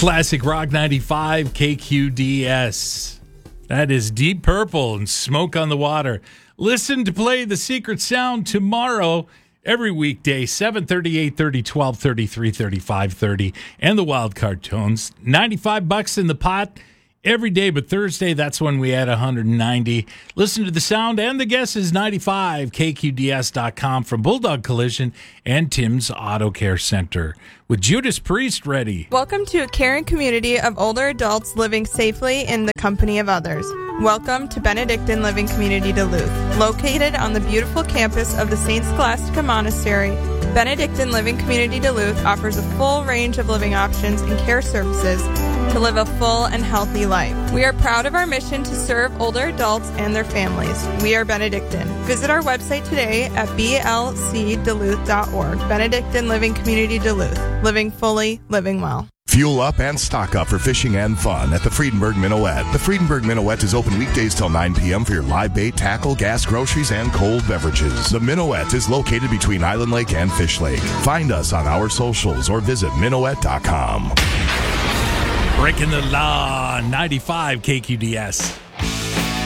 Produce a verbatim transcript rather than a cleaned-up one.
Classic Rock ninety-five K Q D S. That is Deep Purple and Smoke on the Water. Listen to Play the Secret Sound tomorrow, every weekday, seven thirty, eight thirty, twelve thirty, three thirty, five thirty, and the Wildcard Tones. ninety-five bucks in the pot every day, but Thursday, that's when we add one hundred ninety. Listen to the sound and the guesses, ninety-five K Q D S dot com from Bulldog Collision and Tim's Auto Care Center. With Judas Priest ready. Welcome to a caring community of older adults living safely in the company of others. Welcome to Benedictine Living Community Duluth. Located on the beautiful campus of the Saint Scholastica Monastery, Benedictine Living Community Duluth offers a full range of living options and care services to live a full and healthy life. We are proud of our mission to serve older adults and their families. We are Benedictine. Visit our website today at b l c duluth dot org. Benedictine Living Community Duluth. Living fully, living well. Fuel up and stock up for fishing and fun at the Friedenberg Minuet. The Friedenberg Minuet is open weekdays till nine p.m. for your live bait, tackle, gas, groceries, and cold beverages. The Minuet is located between Island Lake and Fish Lake. Find us on our socials or visit minuet dot com. Breaking the law, ninety-five K Q D S.